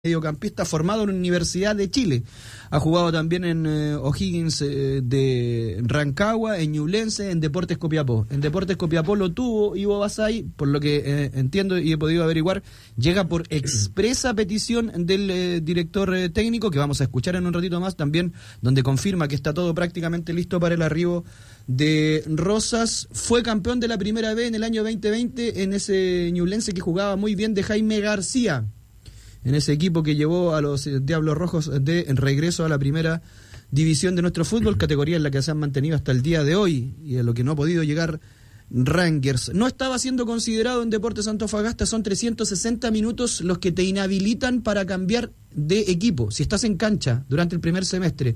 mediocampista formado en la Universidad de Chile. Ha jugado también en O'Higgins de Rancagua, en Ñublense, en Deportes Copiapó. En Deportes Copiapó lo tuvo Ivo Basay, por lo que entiendo y he podido averiguar, llega por expresa petición del director técnico, que vamos a escuchar en un ratito más también, donde confirma que está todo prácticamente listo para el arribo de Rosas. Fue campeón de la Primera B en el año 2020 en ese Ñublense que jugaba muy bien de Jaime García, en ese equipo que llevó a los Diablos Rojos de regreso a la primera división de nuestro fútbol, categoría en la que se han mantenido hasta el día de hoy y a lo que no ha podido llegar Rangers. No estaba siendo considerado en Deportes Antofagasta, son 360 minutos los que te inhabilitan para cambiar de equipo. Si estás en cancha durante el primer semestre,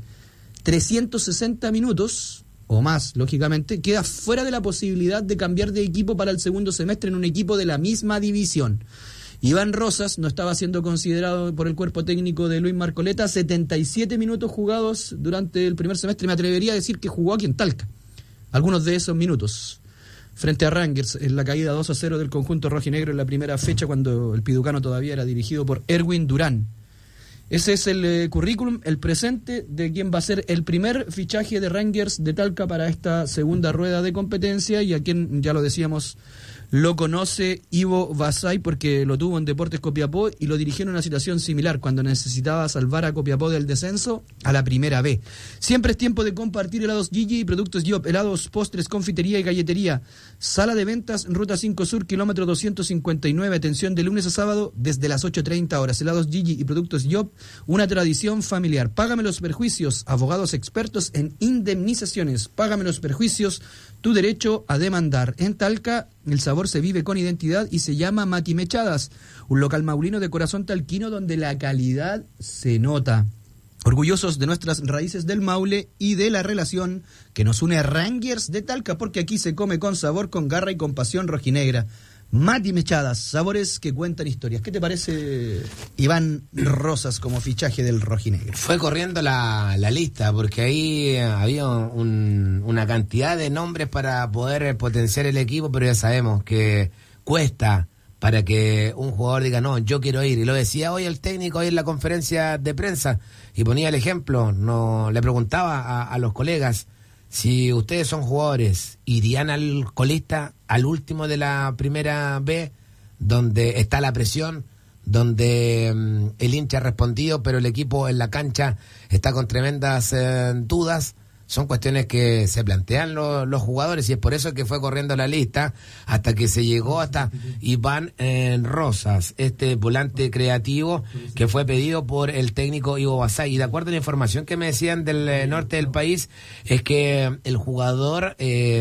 360 minutos o más, lógicamente, quedas fuera de la posibilidad de cambiar de equipo para el segundo semestre en un equipo de la misma división. Iván Rosas no estaba siendo considerado por el cuerpo técnico de Luis Marcoleta. 77 minutos jugados durante el primer semestre. Me atrevería a decir que jugó aquí en Talca algunos de esos minutos frente a Rangers en la caída 2-0 del conjunto rojinegro en la primera fecha, cuando el piducano todavía era dirigido por Erwin Durán. Ese es el currículum, el presente de quien va a ser el primer fichaje de Rangers de Talca para esta segunda rueda de competencia, y a quien, ya lo decíamos, lo conoce Ivo Basay porque lo tuvo en Deportes Copiapó y lo dirigió en una situación similar cuando necesitaba salvar a Copiapó del descenso a la Primera B. Siempre es tiempo de compartir helados Gigi y productos Job, helados, postres, confitería y galletería. Sala de ventas, Ruta 5 Sur, kilómetro 259, atención de lunes a sábado desde las 8:30 horas. Helados Gigi y productos Job, una tradición familiar. Págame los perjuicios, abogados expertos en indemnizaciones. Págame los perjuicios, tu derecho a demandar. En Talca, el sabor se vive con identidad y se llama Mati Mechadas, un local maulino de corazón talquino donde la calidad se nota. Orgullosos de nuestras raíces del Maule y de la relación que nos une a Rangers de Talca, porque aquí se come con sabor, con garra y con pasión rojinegra. Mati Mechadas, sabores que cuentan historias. ¿Qué te parece, Iván Rosas, como fichaje del rojinegro? Fue corriendo la lista, porque ahí había una cantidad de nombres para poder potenciar el equipo, pero ya sabemos que cuesta para que un jugador diga, no, yo quiero ir. Y lo decía hoy el técnico, hoy en la conferencia de prensa, y ponía el ejemplo, no le preguntaba a los colegas, si ustedes son jugadores, ¿irían al colista, al último de la Primera B, donde está la presión, donde el hincha ha respondido, pero el equipo en la cancha está con tremendas dudas? Son cuestiones que se plantean los jugadores, y es por eso que fue corriendo la lista hasta que se llegó hasta Iván Rosas, este volante creativo que fue pedido por el técnico Ivo Basay. Y de acuerdo a la información que me decían del norte del país, es que el jugador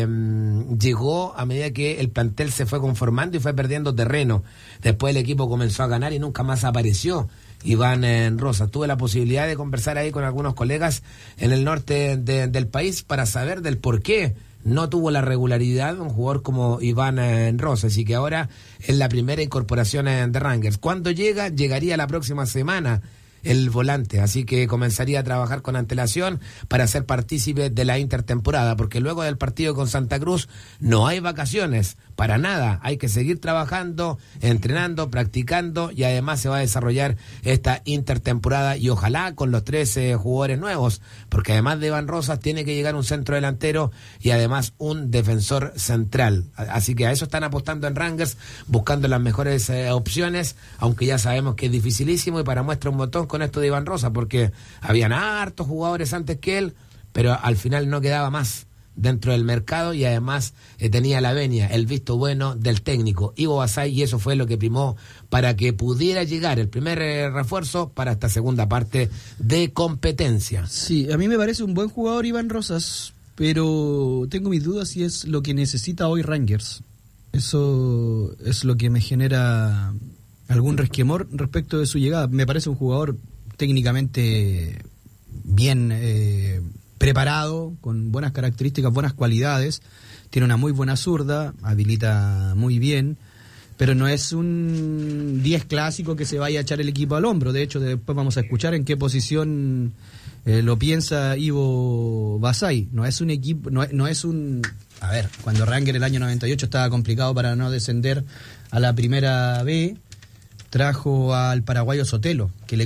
llegó a medida que el plantel se fue conformando y fue perdiendo terreno. Después el equipo comenzó a ganar y nunca más apareció Iván Rosas. Tuve la posibilidad de conversar ahí con algunos colegas en el norte del país para saber del por qué no tuvo la regularidad un jugador como Iván Rosas, y que ahora es la primera incorporación de Rangers. ¿Cuándo llega? Llegaría la próxima semana el volante, así que comenzaría a trabajar con antelación para ser partícipe de la intertemporada, porque luego del partido con Santa Cruz no hay vacaciones, para nada, hay que seguir trabajando, entrenando, practicando, y además se va a desarrollar esta intertemporada, y ojalá con los 13 jugadores nuevos, porque además de Iván Rosas tiene que llegar un centro delantero y además un defensor central, así que a eso están apostando en Rangers, buscando las mejores opciones, aunque ya sabemos que es dificilísimo, y para muestra un botón con esto de Iván Rosas, porque habían hartos jugadores antes que él, pero al final no quedaba más dentro del mercado, y además tenía la venia, el visto bueno del técnico Ivo Basay, y eso fue lo que primó para que pudiera llegar el primer refuerzo para esta segunda parte de competencia. Sí, a mí me parece un buen jugador Iván Rosas, pero tengo mis dudas si es lo que necesita hoy Rangers. Eso es lo que me genera algún resquemor respecto de su llegada. Me parece un jugador técnicamente bien preparado, con buenas características, buenas cualidades, tiene una muy buena zurda, habilita muy bien, pero no es un 10 clásico que se vaya a echar el equipo al hombro. De hecho, después vamos a escuchar en qué posición lo piensa Ivo Basay. No es un equipo, no es un... A ver, cuando Rangers el año 98 estaba complicado para no descender a la Primera B, trajo al paraguayo Sotelo, que le